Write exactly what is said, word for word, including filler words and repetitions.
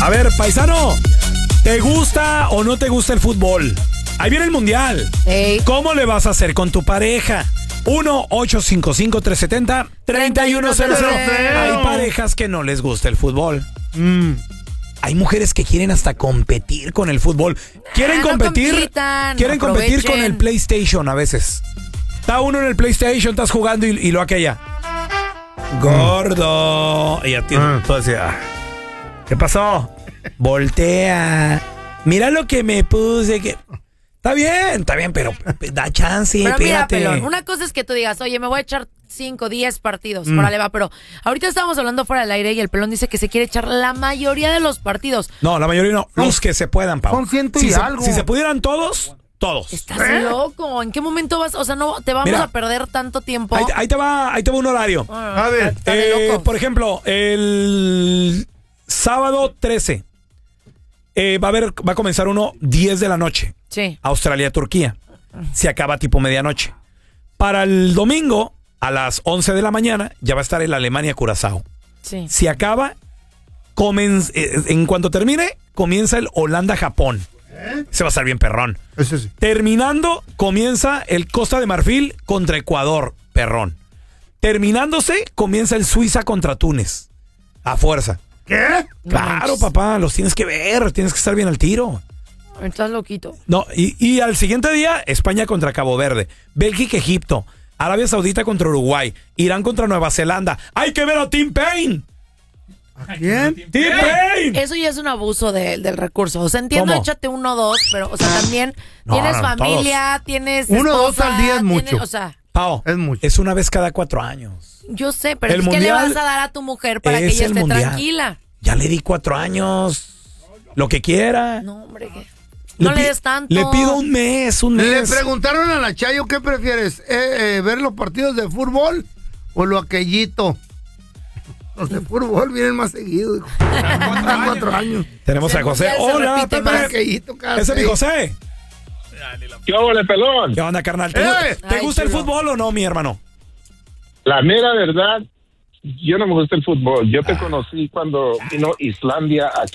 A ver, paisano, ¿te gusta o no te gusta el fútbol? Ahí viene el mundial. Ey. ¿Cómo le vas a hacer con tu pareja? uno ocho cinco cinco, tres siete cero, tres uno cero cero. Hay parejas que no les gusta el fútbol. Mm. Hay mujeres que quieren hasta competir con el fútbol. Quieren Ah, no competir. compitan, quieren competir aprovechen. con el PlayStation a veces. Está uno en el PlayStation, estás jugando y, y lo aquella. Gordo. Y a ti Ah. tú decías, ¿qué pasó? Voltea. Mira lo que me puse. Que... Está bien, está bien, pero da chance, Pero mira, espérate. pelón, una cosa es que tú digas, oye, me voy a echar cinco, diez partidos, Mm. órale va, pero ahorita estábamos hablando fuera del aire y el pelón dice que se quiere echar la mayoría de los partidos. No, la mayoría no. Los que se puedan, Pau. Son ciento si y se, algo. Si se pudieran todos, todos. ¿Estás loco? ¿En qué momento vas? O sea, no, te vamos Mira, a perder tanto tiempo. Ahí, ahí te va, ahí te va un horario. Ah, A ver, está de Eh, locos. por ejemplo, el sábado trece eh, va a haber, va a comenzar uno diez de la noche. Sí. Australia-Turquía. Se acaba tipo medianoche. Para el domingo, a las once de la mañana, ya va a estar el Alemania-Curazao. Sí. Se acaba, comen- eh, en cuanto termine, comienza el Holanda-Japón. Se va a estar bien perrón. Eso sí. Terminando, comienza el Costa de Marfil contra Ecuador, perrón. Terminándose, comienza el Suiza contra Túnez. A fuerza. ¿Qué? Claro, manches. papá, los tienes que ver, tienes que estar bien al tiro. Estás loquito. No, y, y al siguiente día, España contra Cabo Verde, Bélgica, Egipto, Arabia Saudita contra Uruguay, Irán contra Nueva Zelanda. ¡Hay que ver a Tim Payne! ¿A quién? ¡Tim Payne! Eso ya es un abuso de- del recurso. O sea, entiendo, ¿Cómo? échate uno o dos, pero, o sea, también No, tienes no, familia, tienes Uno o dos esposa, al día es tienes- mucho. o sea, Pao, Es mucho. es una vez cada cuatro años. yo sé, pero El es que le mundial vas a dar a tu mujer para que es ella el esté mundial. tranquila. Ya le di cuatro años. Lo que quiera. No, hombre, que- no le pi- des tanto. Le pido un mes, un Le mes. preguntaron a la Chayo qué prefieres, eh, eh, ver los partidos de fútbol o lo aquellito. Los de fútbol vienen más seguido, hijo. Cada cuatro años. Tenemos a José. mundial se Hola, repite Pepe. más. Aquellito cada Ese es mi seis. José. ¿Qué onda, pelón? ¿Qué onda, carnal? ¿Te, ¡Eh! te Ay, gusta el chulo. fútbol o no, mi hermano? La mera verdad, yo no me gusta el fútbol. Yo te Ah. conocí cuando vino Islandia aquí